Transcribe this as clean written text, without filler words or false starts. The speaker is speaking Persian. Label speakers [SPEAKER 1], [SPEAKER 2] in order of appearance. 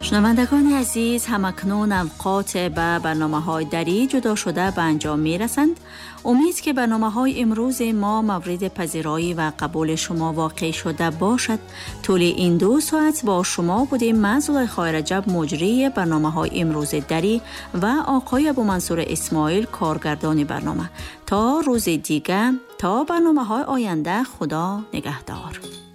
[SPEAKER 1] شنوندگان عزیز، همکنون اوقات به برنامه‌های دری جدا شده به انجام می‌رسند. امید که برنامه‌های امروز ما مورد پذیرایی و قبول شما واقع شده باشد. طول این 2 ساعت با شما بودیم. من زلیخا رجب مجری برنامه‌های امروز دری و آقای ابومنصور اسماعیل کارگردان برنامه. تا روز دیگر، تا برنامه‌های آینده، خدا نگهدار.